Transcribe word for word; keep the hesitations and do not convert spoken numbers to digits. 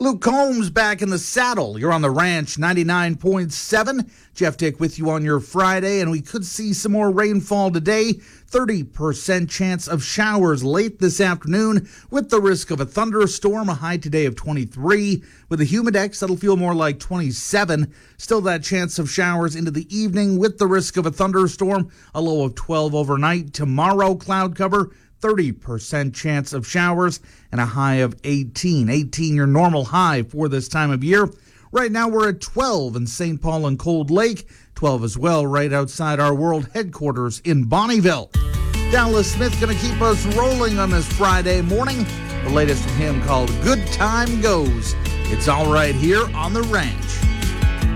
Luke Combs back in the saddle. You're on the Ranch ninety-nine point seven. Jeff Dick with you on your Friday, and we could see some more rainfall today. thirty percent chance of showers late this afternoon with the risk of a thunderstorm. A high today of twenty-three. With the humidex, that'll feel more like twenty-seven. Still that chance of showers into the evening with the risk of a thunderstorm. A low of twelve overnight. Tomorrow, cloud cover. thirty percent chance of showers and a high of eighteen. eighteen, your normal high for this time of year. Right now we're at twelve in Saint Paul and Cold Lake. twelve as well right outside our world headquarters in Bonnyville. Dallas Smith going to keep us rolling on this Friday morning. The latest from him called Good Time Goes. It's all right here on The Ranch.